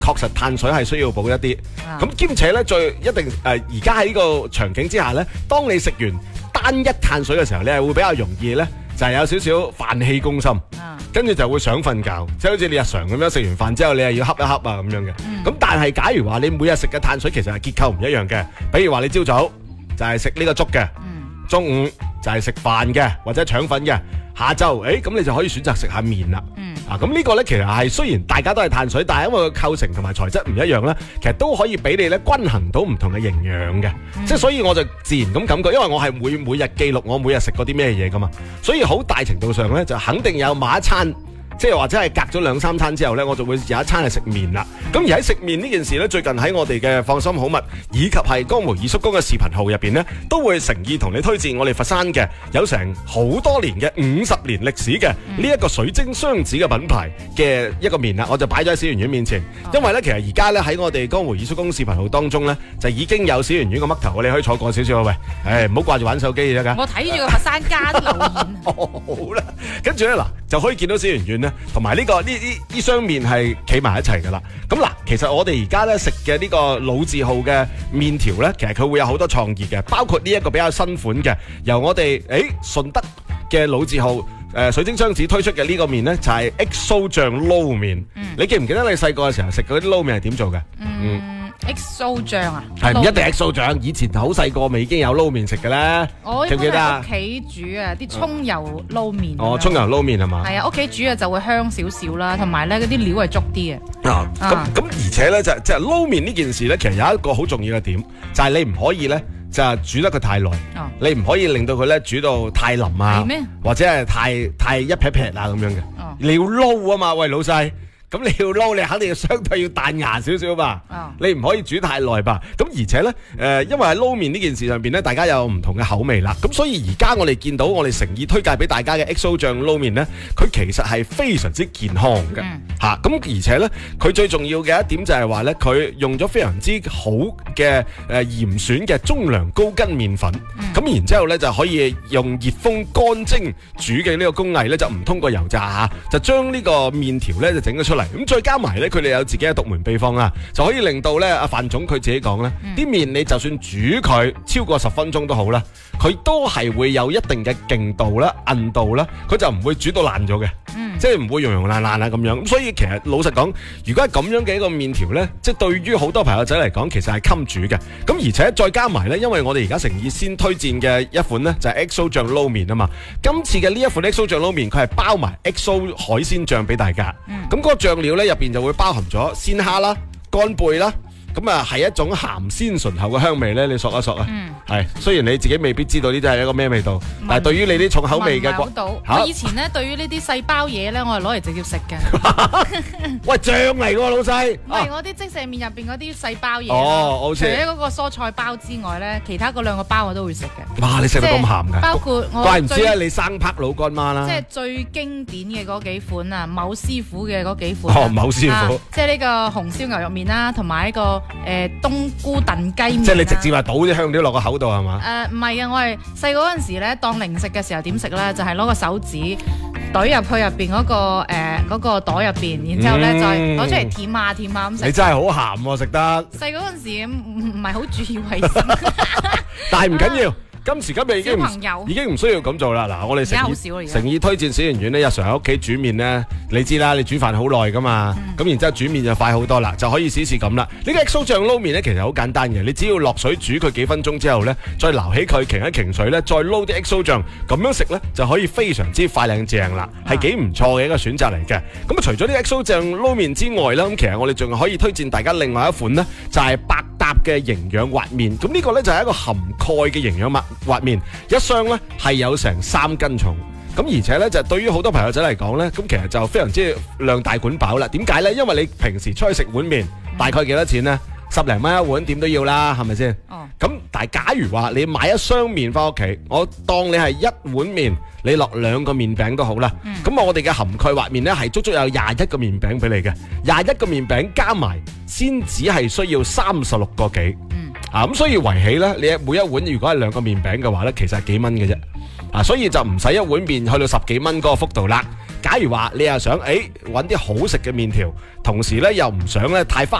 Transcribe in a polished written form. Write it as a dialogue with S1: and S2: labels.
S1: 確實碳水係需要補一啲。咁兼且咧，最一定而家喺呢個場景之下咧，當你食完單一碳水嘅時候，你係會比較容易咧，就係有少少飯氣攻心，跟住就會想瞓覺，即係好似你日常咁樣食完飯之後，你係要恰一恰啊咁樣嘅。咁但係假如話你每日食嘅碳水其實係結構唔一樣嘅，比如話你朝早就係食呢個粥嘅，中午就係食飯嘅或者腸粉嘅，下晝咁你就可以選擇食下麵啦。咁呢個咧其實係雖然大家都係碳水，但係因為個構成同埋材質唔一樣咧，其實都可以俾你咧均衡到唔同嘅營養嘅。即係所以我就自然咁感覺，因為我係每日記錄我每日食過啲咩嘢噶嘛，所以好大程度上咧就肯定有某一餐。即係或者係隔咗2-3餐之後呢，我就會有一餐係食麵啦。咁而喺食麵呢件事呢，最近喺我哋嘅放心好物以及係江湖二叔公嘅視頻號入邊呢，都會誠意同你推薦我哋佛山嘅有成好多年嘅50年歷史嘅呢一個水晶雙子嘅品牌嘅一個麵啦。我就擺咗喺小圓圓面前，因為呢，其實而家呢，喺我哋江湖二叔公視頻號當中呢，就已經有小圓圓個嘜頭，你可以坐過少少啊喂，唔好掛住玩手機啫㗎。
S2: 我睇住個佛山家留言。
S1: 好啦，跟住呢，嗱就可以見到小圓圓呢。同埋呢雙麵係企埋一齊噶啦。咁嗱，其實我哋而家咧食嘅呢個老字號嘅麵條咧，其實佢會有好多創意嘅，包括呢一個比較新款嘅，由我哋順德嘅老字號水晶雙子推出嘅呢個麵咧，就係 XO 醬撈麵。你記唔記得你細個嘅時候食嗰啲撈麵係點做嘅
S2: ？XO 醬啊，
S1: 係唔一定 XO 醬，以前好細個咪已經有撈麵食嘅咧。
S2: 我記唔記得啊？屋企煮啊，啲葱油撈麵。
S1: 哦，葱油撈麵係嘛？
S2: 係啊，屋企煮啊就會香少少啦，同埋咧嗰啲料係足啲嘅。
S1: 咁而且咧就係撈麵呢件事咧，其實有一個好重要嘅點，就係你唔可以咧就係煮得佢太耐，你唔可以令到佢咧煮到太腍啊，或者係太一劈劈啊咁樣嘅。你要撈啊嘛，喂老細。咁你要撈，你肯定要相對要彈牙少少吧。你唔可以煮太耐吧。咁而且呢，因為喺撈麵呢件事上邊呢，大家有唔同嘅口味啦。咁所以而家我哋見到我哋誠意推介俾大家嘅 XO 醬撈麵呢，佢其實係非常之健康嘅嚇。咁而且呢，佢最重要嘅一點就係話呢，佢用咗非常之好嘅嚴選嘅中糧高筋麵粉。咁然之後呢，就可以用熱風乾蒸煮嘅呢個工藝呢，就唔通過油炸嚇，就將呢個麵條呢，就整咗出嚟。咁再加埋咧，佢哋有自己嘅獨門秘方啦，就可以令到咧阿范總佢自己講咧，啲麵你就算煮佢超過10分鐘都好啦，佢都係會有一定嘅勁度啦、韌度啦，佢就唔會煮到爛咗嘅，即係唔會溶溶爛爛啊咁樣。咁所以其實老實講，如果係咁樣嘅一個麵條咧，即係對於好多朋友仔嚟講，其實係襟煮嘅。咁而且再加埋咧，因為我哋而家誠意先推薦嘅一款咧，就係 XO 醬撈麵啊嘛。今次嘅呢一款 XO 醬撈麵，佢係包埋 XO 海鮮醬俾大家。咁嗰個醬料咧入邊就會包含咗鮮蝦啦、乾貝啦。咁啊，係一種鹹鮮醇厚嘅香味咧，你索一索啊。係，雖然你自己未必知道呢啲係一個咩味道，但係對於你啲重口味嘅
S2: 我以前咧對於呢啲細包嘢咧，我係攞嚟直接食嘅。
S1: 喂，醬嚟喎，老細。
S2: 唔係我啲即食麵入邊嗰啲細包嘢。除咗嗰個蔬菜包之外咧，其他嗰2個包我都會食嘅。
S1: 哇，你食得咁鹹㗎？
S2: 包括我
S1: 怪唔知啊，你生拍老乾媽啦。
S2: 即係最經典嘅嗰幾款啊，某師傅嘅嗰幾款。
S1: 某師傅。
S2: 即係呢個紅燒牛肉麵啦，同埋呢個冬菇燉雞麵。即
S1: 係你直接話倒啲香料落個口度係嘛？
S2: 唔係啊，我係細個嗰陣時咧，當零食嘅時候點食咧，就係攞個手指懟入去入邊嗰個袋入邊，然之後咧再攞出嚟舔下咁食。
S1: 你真係好鹹喎，食得。細
S2: 個嗰陣時唔係好注意衛生，
S1: 但係唔緊要。今時今日已經唔需要咁做啦。嗱，我哋誠意推薦小圓圓咧，日常喺屋企煮麵咧，你知啦，你煮飯好耐噶嘛，咁然之後煮麵就快好多啦，就可以試試咁啦。呢個 XO 醬撈麵咧，其實好簡單嘅，你只要落水煮佢幾分鐘之後咧，再撈起佢，擎一擎水咧，再撈啲 XO 醬，咁樣食咧就可以非常之快靚正啦，係幾唔錯嘅一個選擇嚟嘅。咁啊，除咗啲 XO 醬撈麵之外啦，咁其實我哋仲可以推薦大家另外一款咧，就係百搭嘅營養滑麵。咁呢個咧就係一個含鈣嘅營養滑麵，一箱咧係有成3斤重，咁而且咧就對於好多朋友仔嚟講咧，咁其實就非常之量大管飽啦。點解咧？因為你平時出去食碗麵，大概幾多錢咧？10零蚊一碗，點都要啦，係咪先？咁但係假如話你買一箱麵翻屋企，我當你係一碗麵，你落2個麵餅都好啦。咁我哋嘅含鈣滑麵咧係足足有21個麵餅俾你嘅，21個麵餅加埋先只係需要36個幾。咁所以圍起咧，你每一碗如果係2個麵餅嘅話咧，其實係幾蚊嘅啫。 所以就唔使一碗麵去到10幾蚊嗰個幅度啦。假如話你又想揾啲好食嘅麵條，同時咧又唔想咧太花